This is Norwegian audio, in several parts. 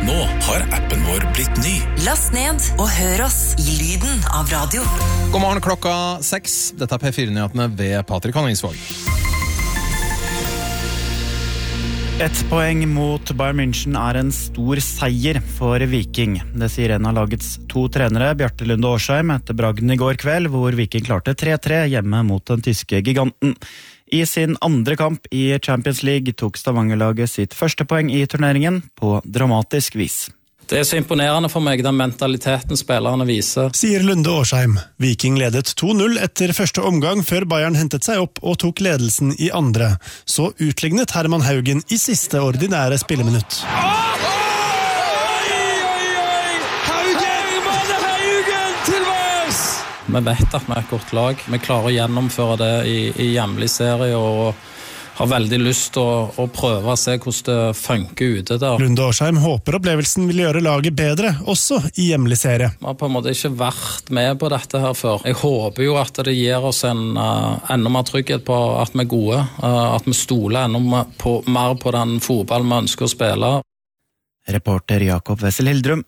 Nå har appen vår blitt ny. Last ned og hør oss i lyden av radio. God morgen, klokka 6. Dette P4-nyhetene ved Patrick Honningsvåg. 1 poeng mot Bayern München en stor seier for Viking. Det sier en av lagets 2 trenere, Bjarte Lunde Årsheim, etter bragden i går kveld, hvor Viking klarte 3-3 hjemme mot den tyske giganten. I sin andre kamp i Champions League tok Stavanger-laget sitt første poeng i turneringen på dramatisk vis. Det så imponerende for meg, den mentaliteten spillerne viser. Sier Lunde Årsheim. Viking ledet 2-0 etter første omgang før Bayern hentet seg opp og tok ledelsen i andre. Så utlignet Herman Haugen i siste ordinære spilleminutt. Vi vet at vi et godt lag. Vi klarer å gjennomføre det i hjemlig serie og har veldig lyst til å prøve å se hvordan det funker ute der. Lunde Årsheim håper opplevelsen vil gjøre laget bedre, også i hjemlig serie. Vi har på en måte ikke vært med på dette her før. Jeg håper jo at det gir oss enda mer trygghet på at vi gode, at vi stoler enda mer på den fotball vi ønsker å spille. Reporter Jakob Wessel Hildrum.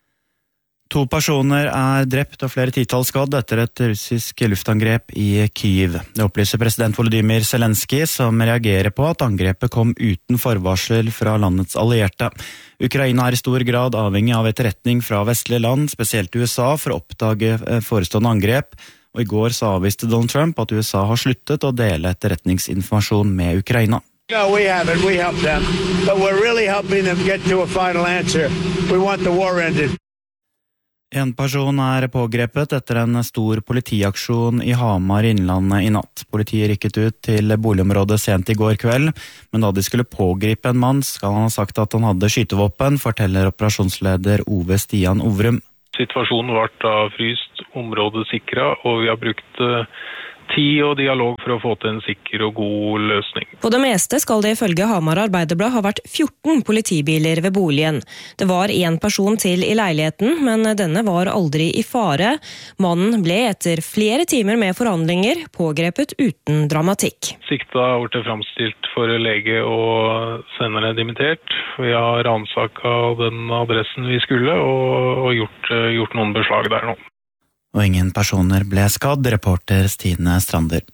2 personer drept og flere titalls skadd etter et russisk luftangrep i Kyiv. Det opplyser president Volodymyr Zelensky, som reagerer på at angrepet kom uten forvarsel fra landets allierte. Ukraina i stor grad avhengig av etterretning fra vestlige land, spesielt USA, for å oppdage forestående angrep. Og i går så avviste Donald Trump at USA har sluttet å dele etterretningsinformasjon med Ukraina. No, we haven't. We helped them. But we're really helping them get to a final answer. We want the war ended. En person pågrepet etter en stor politiaksjon i Hamar Innlandet i natt. Politiet rykket ut til boligområdet sent i går kveld, men da de skulle pågripe en mann, skal han ha sagt at han hadde skytevåpen, forteller operasjonsleder Ove Stian Ovrum. Situasjonen var da fryst, området sikret, og vi har brukt tid og dialog for å få til en sikker og god løsning. På det meste skal det ifølge Hamar Arbeiderblad ha vært 14 politibiler ved boligen. Det var 1 person til i leiligheten, men denne var aldri i fare. Mannen ble etter flere timer med forhandlinger pågrepet uten dramatikk. Sikta har vært framstilt for lege og senere dimittert. Vi har ransaket den adressen vi skulle og gjort noen beslag der nå. Og ingen personer ble skadd, reporter Stine Strander.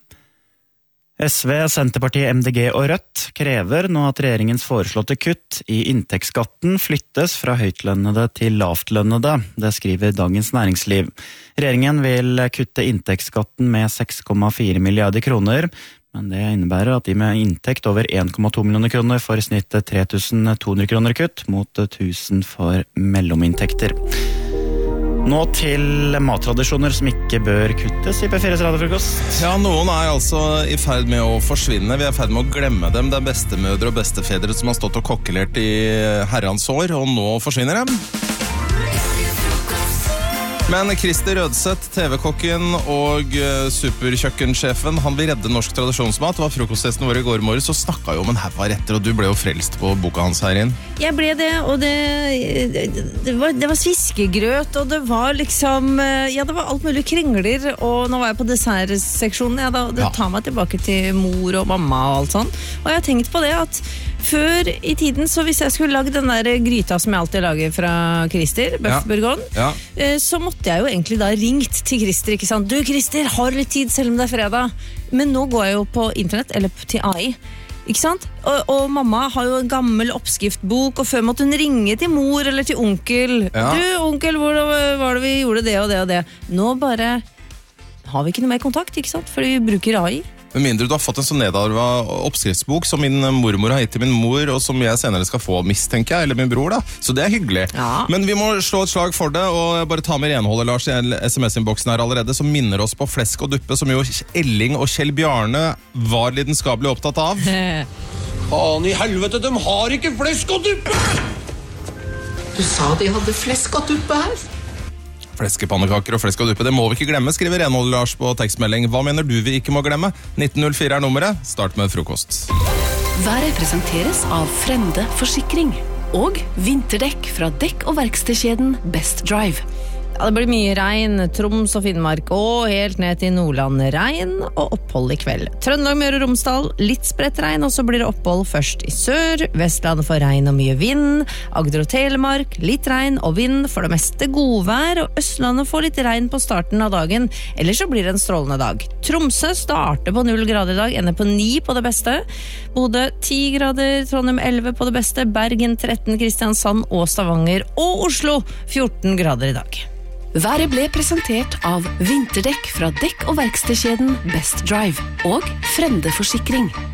SV, Senterpartiet, MDG og Rødt krever nå at regjeringens foreslåtte kutt i inntektsskatten flyttes fra høytlønnede til lavtlønnede. Det skriver Dagens Næringsliv. Regjeringen vil kutte inntektsskatten med 6,4 milliarder kroner, men det innebærer at de med inntekt over 1,2 millioner kroner får i snitt 3.200 kroner kutt, mot 1.000 for mellominntekter. Nå til mattradisjoner som ikke bør kuttes i P4s radiofrokost. Ja, noen altså i ferd med å forsvinne. Vi i ferd med å glemme dem. Det bestemødre og bestefedre som har stått og kokkelert i herrens år, og nå forsvinner dem. Men Christer Rødseth, TV-kokken og superkjøkkensjefen, han vil redde norsk tradisjonsmat. Det var frokosttesten vår i går morges, så snakket jo om en haug av retter, og du ble jo frelst på boka hans her inn. Jeg ble det, og det var sviskegrøt, og det var liksom, ja, det var alt mulig krengler, og nå var jeg på dessertseksjonen, ja, det tar meg tilbake til mor og mamma og alt sånn. Og jeg har tenkt på det at før i tiden, så hvis jeg skulle lage den der gryta som jeg alltid lager fra Christer, Bøff Bourgogne, så måtte jeg jo egentlig da ringt til Christer, ikke sant? Du Christer, har du litt tid selv om det fredag? Men nå går jeg jo på internett, eller til AI, ikke sant? Og mamma har jo en gammel oppskriftbok, og før måtte hun ringe til mor eller til onkel. Du, onkel, hvor var det vi gjorde det og det og det? Nå bare har vi ikke noe mer kontakt, ikke sant? Fordi vi bruker AI. Med mindre du har fått en sånn nedarvet oppskriftsbok som min mormor har gitt til min mor, og som jeg senere skal få, mistenker jeg, eller min bror da. Så det hyggelig. Ja. Men vi må slå et slag for det, og bare ta med renholdet, Lars, i SMS-innboksen her allerede, som minner oss på flesk og duppe, som jo Elling og Kjell Bjarne var lidenskapelig opptatt av. Faen i helvete, de har ikke flesk og duppe! Du sa de hadde flesk og duppe her. Fleskepannekaker og flesk og duppe, det må vi ikke glemme, skriver Renhold Lars på tekstmelding. Hva mener du vi ikke må glemme? 1904 nummeret. Start med frokost. Været presenteres av Frende Forsikring og vinterdekk fra dekk- og verkstedkjeden Best Drive. Ja, det blir mye regn, Troms og Finnmark og helt ned til Nordland regn og opphold i kveld. Trøndelag, Møre og Romsdal, litt spredt regn, og så blir det opphold først i sør. Vestlandet får regn og mye vind. Agder og Telemark, litt regn og vind, for det meste godvær, og Østlandet får litt regn på starten av dagen, ellers så blir det en strålende dag. Tromsø starter på 0 grader i dag, ender på 9 på det beste. Bodø 10 grader, Trondheim 11 på det beste, Bergen 13, Kristiansand og Stavanger og Oslo 14 grader i dag. Været ble presentert av vinterdekk fra dekk- og verkstedkjeden Best Drive og Frende Forsikring.